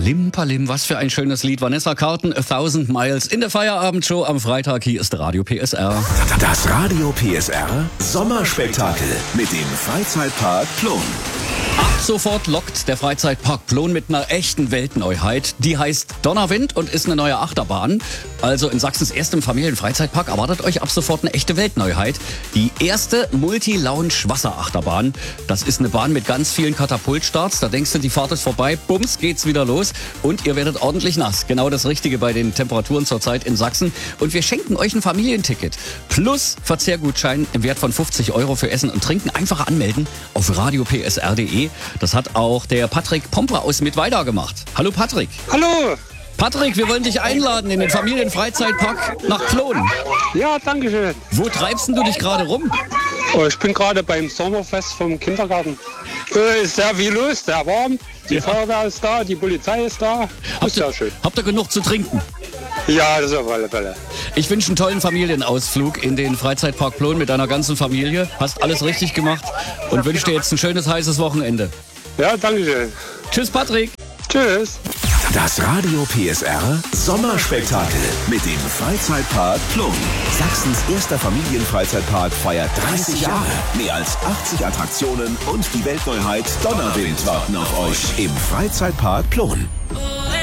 Palim, Palim, was für ein schönes Lied. Vanessa Carlton, 1000 Miles in der Feierabendshow am Freitag. Hier ist Radio PSR. Das Radio PSR Sommerspektakel mit dem Freizeitpark Plon. Ab sofort lockt der Freizeitpark Plon mit einer echten Weltneuheit. Die heißt Donnerwind und ist eine neue Achterbahn. Also in Sachsens erstem Familienfreizeitpark erwartet euch ab sofort eine echte Weltneuheit. Die erste Multi-Lounge-Wasserachterbahn. Das ist eine Bahn mit ganz vielen Katapultstarts. Da denkst du, die Fahrt ist vorbei, bums, geht's wieder los. Und ihr werdet ordentlich nass. Genau das Richtige bei den Temperaturen zurzeit in Sachsen. Und wir schenken euch ein Familienticket. Plus Verzehrgutschein im Wert von 50 € für Essen und Trinken. Einfach anmelden auf radiopsr.de. Das hat auch der Patrick Pomper aus Mittweida gemacht. Hallo Patrick. Hallo. Patrick, wir wollen dich einladen in den Familienfreizeitpark nach Plon. Ja, danke schön. Wo treibst denn du dich gerade rum? Oh, ich bin gerade beim Sommerfest vom Kindergarten. Ist sehr viel los, sehr warm. Die Feuerwehr ist da, die Polizei ist da. Ist sehr schön. Habt ihr genug zu trinken? Ja, das ist auf alle Fälle. Ich wünsche einen tollen Familienausflug in den Freizeitpark Plon mit deiner ganzen Familie. Hast alles richtig gemacht und wünsche dir jetzt ein schönes, heißes Wochenende. Ja, danke schön. Tschüss Patrick. Tschüss. Das Radio PSR Sommerspektakel mit dem Freizeitpark Plon. Sachsens erster Familienfreizeitpark feiert 30 Jahre. Mehr als 80 Attraktionen und die Weltneuheit Donnerwind warten auf euch im Freizeitpark Plon.